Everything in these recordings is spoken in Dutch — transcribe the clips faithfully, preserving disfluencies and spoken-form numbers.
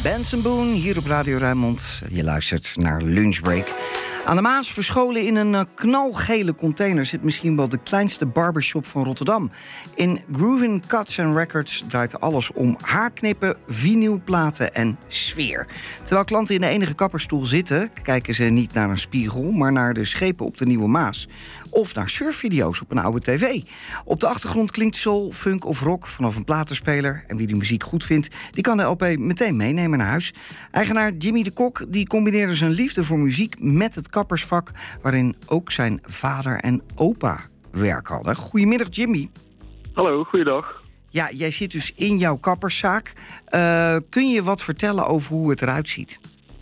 Benson Boone, hier op Radio Rijnmond. Je luistert naar Lunchbreak. Aan de Maas, verscholen in een knalgele container, zit misschien wel de kleinste barbershop van Rotterdam. In Groovin Cuts and Records draait alles om haarknippen, vinylplaten en sfeer. Terwijl klanten in de enige kapperstoel zitten, kijken ze niet naar een spiegel, maar naar de schepen op de Nieuwe Maas. Of naar surfvideo's op een oude tv. Op de achtergrond klinkt soul, funk of rock vanaf een platenspeler. En wie die muziek goed vindt, die kan de L P meteen meenemen naar huis. Eigenaar Jimmy de Kok die combineerde zijn liefde voor muziek met het kappersvak, waarin ook zijn vader en opa werk hadden. Goedemiddag, Jimmy. Hallo, goeiedag. Ja, jij zit dus in jouw kapperszaak. Uh, kun je wat vertellen over hoe het eruit ziet?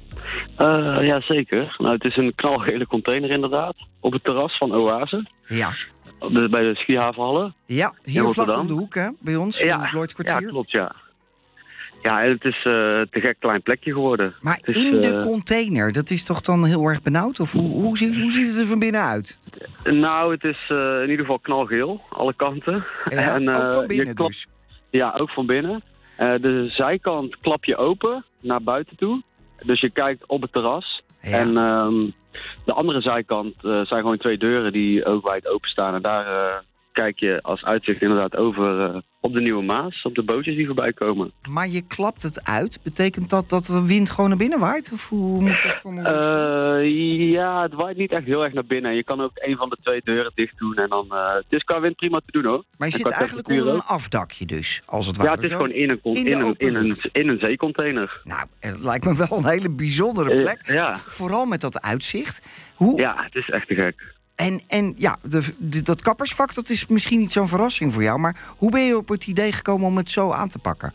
Uh, ja, zeker. Nou, het is een knalgele container inderdaad. Op het terras van Oase. Ja. De, bij de skihavenhallen. Ja, hier vlak om de hoek, hè? Bij ons, in ja, het Lloydskwartier. Ja, klopt, ja. Ja, en het is uh, te gek klein plekje geworden. Maar is, in de uh, container, dat is toch dan heel erg benauwd? Of hoe, hoe, ziet, hoe ziet het er van binnen uit? Nou, het is uh, in ieder geval knalgeel, alle kanten. Ja, en, uh, ook van binnen klap... dus? Ja, ook van binnen. Uh, de zijkant klap je open naar buiten toe. Dus je kijkt op het terras. Ja. En um, de andere zijkant uh, zijn gewoon twee deuren die ook wijd open staan. En daar uh, kijk je als uitzicht inderdaad over uh, op de Nieuwe Maas, op de bootjes die voorbij komen. Maar je klapt het uit. Betekent dat dat de wind gewoon naar binnen waait? Of hoe moet dat voor me uh, Ja, het waait niet echt heel erg naar binnen. Je kan ook een van de twee deuren dicht doen. En dan, uh, het is qua wind prima te doen hoor. Maar je en zit eigenlijk onder een afdakje dus, als het ware. Ja, het is zo? gewoon in een, in, in, een, in, een, in een zeecontainer. Nou, het lijkt me wel een hele bijzondere plek. Uh, ja. Vooral met dat uitzicht. Hoe... Ja, het is echt te gek. En, en ja, de, de, dat kappersvak, dat is misschien niet zo'n verrassing voor jou. Maar hoe ben je op het idee gekomen om het zo aan te pakken?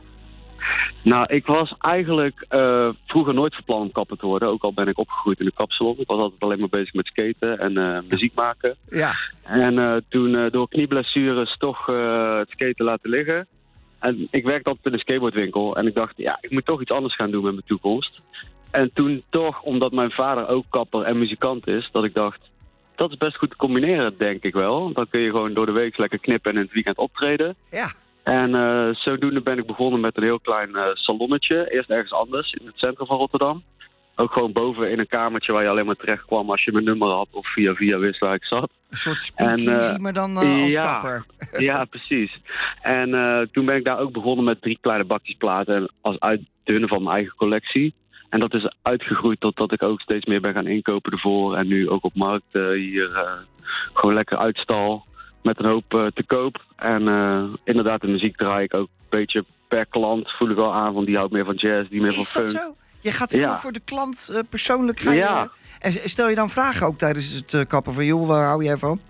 Nou, ik was eigenlijk uh, vroeger nooit van plan om kapper te worden. Ook al ben ik opgegroeid in de kapsalon. Ik was altijd alleen maar bezig met skaten en uh, muziek maken. Ja. En uh, toen uh, door knieblessures toch uh, het skaten laten liggen. En ik werkte altijd in een skateboardwinkel. En ik dacht, ja, ik moet toch iets anders gaan doen met mijn toekomst. En toen toch, omdat mijn vader ook kapper en muzikant is, dat ik dacht, dat is best goed te combineren, denk ik wel. Dan kun je gewoon door de week lekker knippen en in het weekend optreden. Ja. En uh, zodoende ben ik begonnen met een heel klein uh, salonnetje. Eerst ergens anders, in het centrum van Rotterdam. Ook gewoon boven in een kamertje waar je alleen maar terecht kwam als je mijn nummer had of via via wist waar ik zat. Een soort speakeasy, uh, maar dan uh, als ja, kapper. Ja, precies. En uh, toen ben ik daar ook begonnen met drie kleine bakjes platen als uitdunnen van mijn eigen collectie. En dat is uitgegroeid totdat ik ook steeds meer ben gaan inkopen ervoor. En nu ook op markt uh, hier uh, gewoon lekker uitstal met een hoop uh, te koop. En uh, inderdaad, de muziek draai ik ook een beetje per klant. Voel ik wel aan, van die houdt meer van jazz, die meer Is van dat funk. Zo? Je gaat helemaal Ja. voor de klant uh, persoonlijk gaan. Ja. Je, en stel je dan vragen ook tijdens het uh, kappen van, joh, waar hou jij van?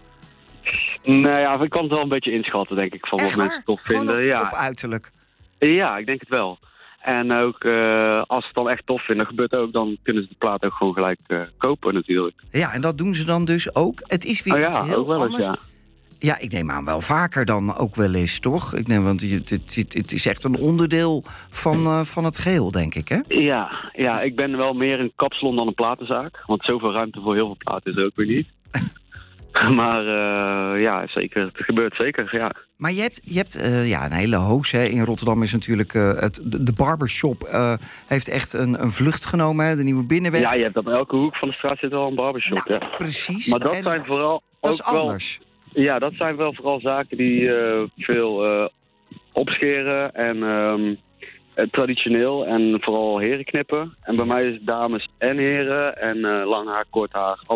Nou ja, ik kan het wel een beetje inschatten, denk ik, van Echt wat waar? mensen tof Gewoon vinden. op, Ja. op uiterlijk. Ja, ik denk het wel. En ook uh, als ze het dan echt tof vinden, gebeurt ook, dan kunnen ze de plaat ook gewoon gelijk uh, kopen natuurlijk. Ja, en dat doen ze dan dus ook. Het is weer Oh iets ja, heel ook wel eens, anders. ja. Ja, ik neem aan wel vaker dan ook wel eens, toch? Ik neem, want het, het, het is echt een onderdeel van, uh, van het geheel, denk ik, hè? Ja, ja, ik ben wel meer een kapsalon dan een platenzaak. Want zoveel ruimte voor heel veel platen is er ook weer niet. Maar uh, ja, zeker. Het gebeurt zeker, ja. Maar je hebt, je hebt uh, ja, een hele hoos, hè. In Rotterdam is natuurlijk uh, het, de, de barbershop uh, heeft echt een, een vlucht genomen, hè? De Nieuwe Binnenweg. Ja, je hebt op elke hoek van de straat zit wel een barbershop, nou, ja. Precies. Maar dat en zijn vooral dat ook is anders. Wel, ja, dat zijn wel vooral zaken die uh, veel uh, opscheren en um, traditioneel en vooral heren knippen. En bij ja. mij is het dames en heren en uh, lang haar, kort haar,